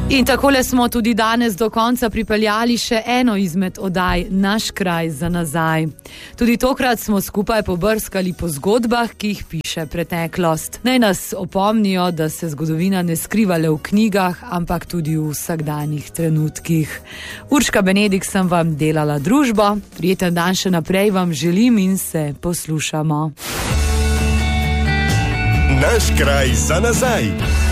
In takole smo tudi danes do konca pripeljali še eno izmed oddaj Naš kraj za nazaj. Tudi tokrat smo skupaj pobrskali po zgodbah, ki jih piše preteklost. Naj nas opomnijo, da se zgodovina ne skriva le v knjigah, ampak tudi v vsakdanjih trenutkih. Urška Benedik sem vam delala družbo. Prijeten dan še naprej vam želim in se poslušamo. Naš kraj za nazaj.